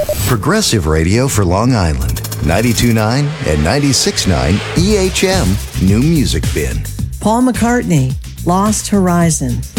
Progressive radio for Long Island. 92.9 and 96.9 EHM New Music Bin. Paul McCartney, Lost Horizon.